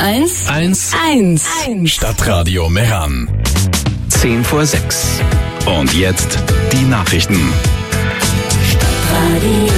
1 Stadtradio Meran. 5:10. Und jetzt die Nachrichten. Stadtradio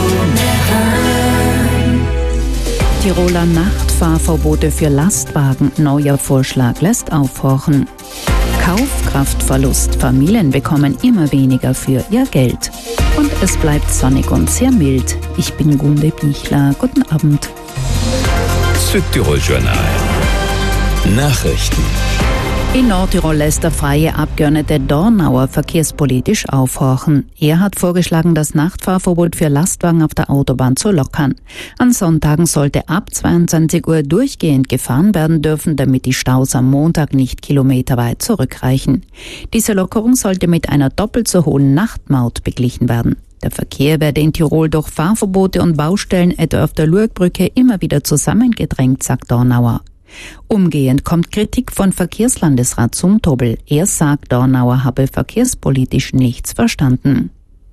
Meran. Tiroler Nachtfahrverbote für Lastwagen. Neuer Vorschlag lässt aufhorchen. Kaufkraftverlust. Familien bekommen immer weniger für ihr Geld. Und es bleibt sonnig und sehr mild. Ich bin Gunde Bichler. Guten Abend. Südtirol Journal. Nachrichten. In Nordtirol lässt der freie Abgeordnete Dornauer verkehrspolitisch aufhorchen. Er hat vorgeschlagen, das Nachtfahrverbot für Lastwagen auf der Autobahn zu lockern. An Sonntagen sollte ab 22 Uhr durchgehend gefahren werden dürfen, damit die Staus am Montag nicht kilometerweit zurückreichen. Diese Lockerung sollte mit einer doppelt so hohen Nachtmaut beglichen werden. Der Verkehr werde in Tirol durch Fahrverbote und Baustellen etwa auf der Lurgbrücke immer wieder zusammengedrängt, sagt Dornauer. Umgehend kommt Kritik von Verkehrslandesrat Zumtobel. Er sagt, Dornauer habe verkehrspolitisch nichts verstanden.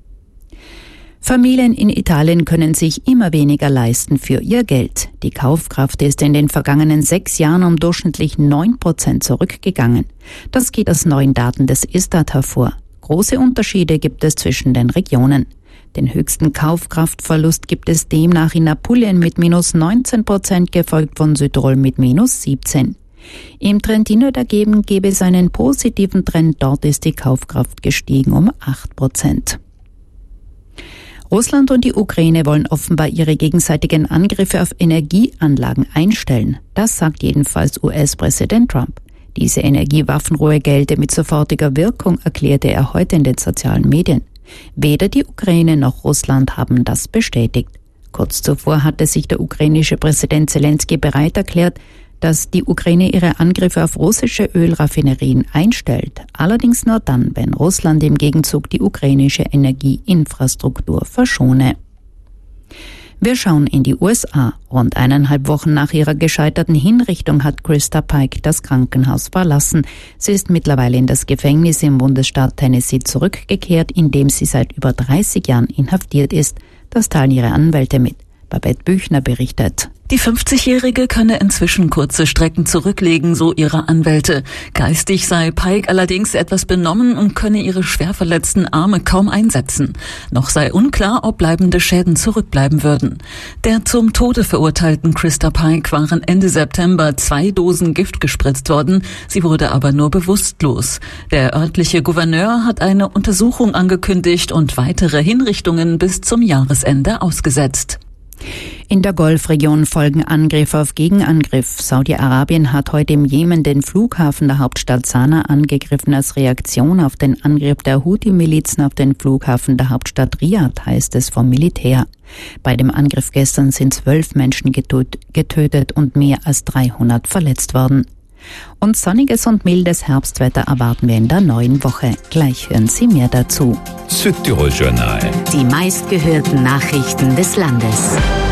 Familien in Italien können sich immer weniger leisten für ihr Geld. Die Kaufkraft ist in den vergangenen 6 Jahren um durchschnittlich 9% zurückgegangen. Das geht aus neuen Daten des Istat hervor. Große Unterschiede gibt es zwischen den Regionen. Den höchsten Kaufkraftverlust gibt es demnach in Apulien mit minus 19%, gefolgt von Südtirol mit minus 17%. Im Trentino dagegen gäbe es einen positiven Trend, dort ist die Kaufkraft gestiegen um 8%. Russland und die Ukraine wollen offenbar ihre gegenseitigen Angriffe auf Energieanlagen einstellen. Das sagt jedenfalls US-Präsident Trump. Diese Energiewaffenruhe gelte mit sofortiger Wirkung, erklärte er heute in den sozialen Medien. Weder die Ukraine noch Russland haben das bestätigt. Kurz zuvor hatte sich der ukrainische Präsident Zelensky bereit erklärt, dass die Ukraine ihre Angriffe auf russische Ölraffinerien einstellt. Allerdings nur dann, wenn Russland im Gegenzug die ukrainische Energieinfrastruktur verschone. Wir schauen in die USA. Rund 1,5 Wochen nach ihrer gescheiterten Hinrichtung hat Krista Pike das Krankenhaus verlassen. Sie ist mittlerweile in das Gefängnis im Bundesstaat Tennessee zurückgekehrt, in dem sie seit über 30 Jahren inhaftiert ist. Das teilen ihre Anwälte mit. Babette Büchner berichtet. Die 50-Jährige könne inzwischen kurze Strecken zurücklegen, so ihre Anwälte. Geistig sei Pike allerdings etwas benommen und könne ihre schwer verletzten Arme kaum einsetzen. Noch sei unklar, ob bleibende Schäden zurückbleiben würden. Der zum Tode verurteilten Krista Pike waren Ende September 2 Dosen Gift gespritzt worden. Sie wurde aber nur bewusstlos. Der örtliche Gouverneur hat eine Untersuchung angekündigt und weitere Hinrichtungen bis zum Jahresende ausgesetzt. In der Golfregion folgen Angriff auf Gegenangriff. Saudi-Arabien hat heute im Jemen den Flughafen der Hauptstadt Sanaa angegriffen als Reaktion auf den Angriff der Houthi-Milizen auf den Flughafen der Hauptstadt Riyadh, heißt es vom Militär. Bei dem Angriff gestern sind 12 Menschen getötet und mehr als 300 verletzt worden. Und sonniges und mildes Herbstwetter erwarten wir in der neuen Woche. Gleich hören Sie mehr dazu. Südtirol Journal. Die meistgehörten Nachrichten des Landes.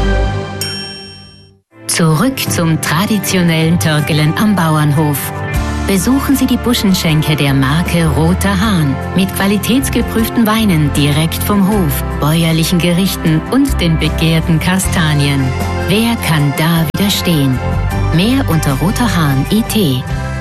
Zurück zum traditionellen Törgelen am Bauernhof. Besuchen Sie die Buschenschenke der Marke Roter Hahn mit qualitätsgeprüften Weinen direkt vom Hof, bäuerlichen Gerichten und den begehrten Kastanien. Wer kann da widerstehen? Mehr unter roterhahn.it.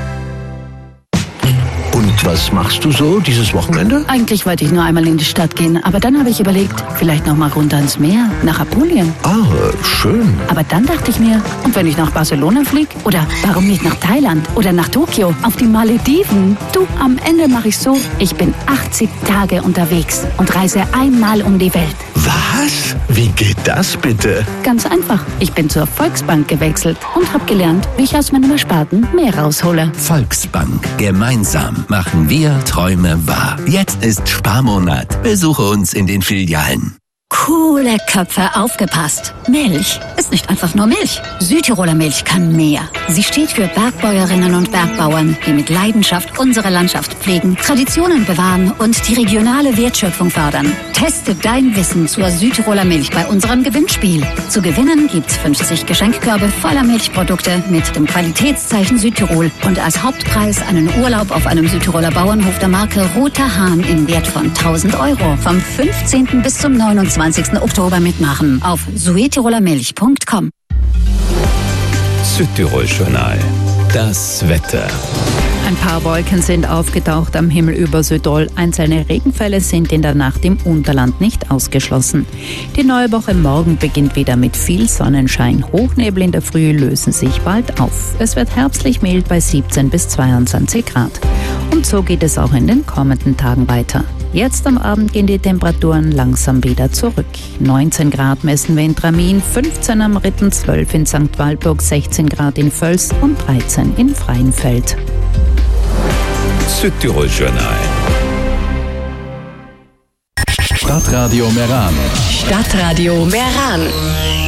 Und was machst du so dieses Wochenende? Eigentlich wollte ich nur einmal in die Stadt gehen, aber dann habe ich überlegt, vielleicht noch mal runter ans Meer, nach Apulien. Ah, schön. Aber dann dachte ich mir, und wenn ich nach Barcelona fliege? Oder warum nicht nach Thailand? Oder nach Tokio? Auf die Malediven? Du, am Ende mache ich so, ich bin 80 Tage unterwegs und reise einmal um die Welt. Was? Wie geht das bitte? Ganz einfach. Ich bin zur Volksbank gewechselt und habe gelernt, wie ich aus meinem Ersparten mehr raushole. Volksbank. Gemeinsam machen wir Träume wahr. Jetzt ist Sparmonat. Besuche uns in den Filialen. Coole Köpfe, aufgepasst. Milch ist nicht einfach nur Milch. Südtiroler Milch kann mehr. Sie steht für Bergbäuerinnen und Bergbauern, die mit Leidenschaft unsere Landschaft pflegen, Traditionen bewahren und die regionale Wertschöpfung fördern. Teste dein Wissen zur Südtiroler Milch bei unserem Gewinnspiel. Zu gewinnen gibt's 50 Geschenkkörbe voller Milchprodukte mit dem Qualitätszeichen Südtirol und als Hauptpreis einen Urlaub auf einem Südtiroler Bauernhof der Marke Roter Hahn im Wert von 1.000 €. Vom 15. bis zum 29. Oktober mitmachen auf suetirolermilch.com. Südtirol-Journal. Das Wetter. Ein paar Wolken sind aufgetaucht am Himmel über Südtirol. Einzelne Regenfälle sind in der Nacht im Unterland nicht ausgeschlossen. Die neue Woche morgen beginnt wieder mit viel Sonnenschein. Hochnebel in der Früh lösen sich bald auf. Es wird herbstlich mild bei 17 bis 22 Grad. Und so geht es auch in den kommenden Tagen weiter. Jetzt am Abend gehen die Temperaturen langsam wieder zurück. 19 Grad messen wir in Tramin, 15 am Ritten, 12 in St. Walburg, 16 Grad in Völs und 13 in Freienfeld. Südtirol-Journal. Stadtradio Meran. Stadtradio Meran.